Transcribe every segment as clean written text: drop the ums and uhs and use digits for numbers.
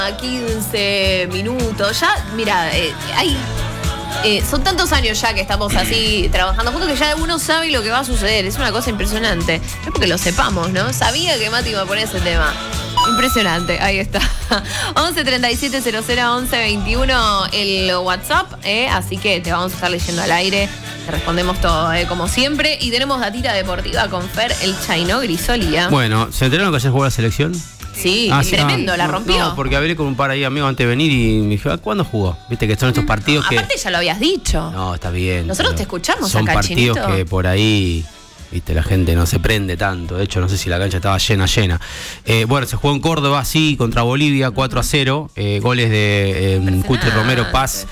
15 minutos. Ya, mira, son tantos años ya que estamos así trabajando juntos que ya uno sabe lo que va a suceder. Es una cosa impresionante. Es porque lo sepamos, ¿no? Sabía que Mati iba a poner ese tema. Impresionante, ahí está. 11 37 00 11 21 el WhatsApp, así que te vamos a estar leyendo al aire. Te respondemos todo, como siempre. Y tenemos datita deportiva con Fer, el Chaino Grisolía. Bueno, ¿se enteraron que ayer jugó la selección? Sí, tremendo, la rompió. No, porque hablé con un par ahí amigos antes de venir y me dijo, ¿cuándo jugó? Viste que son estos partidos que... Aparte ya lo habías dicho. No, está bien. Nosotros te escuchamos son acá, partidos Chinito. que por ahí, viste, la gente no se prende tanto. De hecho, no sé si la cancha estaba llena. Bueno, se jugó en Córdoba, sí, contra Bolivia, 4-0. Goles de Cuti Romero Paz,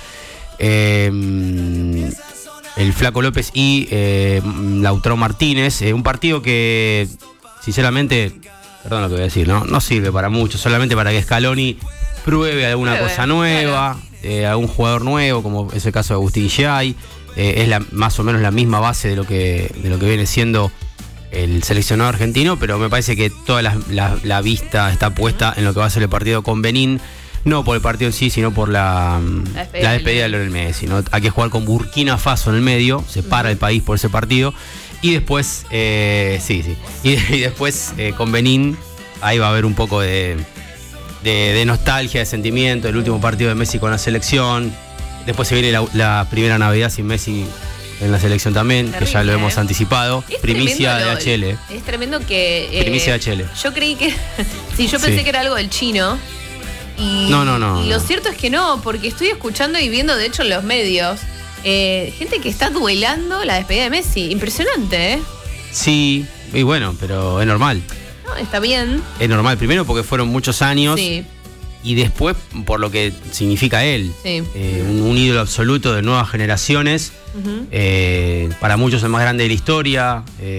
el Flaco López y Lautaro Martínez. Un partido que, sinceramente... Perdón lo que voy a decir, no sirve para mucho, solamente para que Scaloni pruebe alguna cosa nueva, algún jugador nuevo, como es el caso de Agustín Giay. Es más o menos la misma base de lo que viene siendo el seleccionado argentino, pero me parece que toda la vista está puesta en lo que va a ser el partido con Benín, no por el partido en sí, sino por la despedida de Lionel Messi, ¿no? Hay que jugar con Burkina Faso en el medio, se para el país por ese partido. Y después, y después con Benín, ahí va a haber un poco de nostalgia, de sentimiento, el último partido de Messi con la selección. Después se viene la primera Navidad sin Messi en la selección también, terrible, que ya lo hemos anticipado. Primicia de HL. Es tremendo que... primicia de HL. Yo creí que... yo pensé que era algo del chino. Y, No. Y lo cierto es que no, porque estoy escuchando y viendo, de hecho, en los medios... gente que está duelando la despedida de Messi. Impresionante, ¿eh? Sí, y bueno, pero es normal. No, está bien. Es normal, primero porque fueron muchos años. Sí. Y después por lo que significa él. Sí. Un ídolo absoluto de nuevas generaciones. Para muchos el más grande de la historia.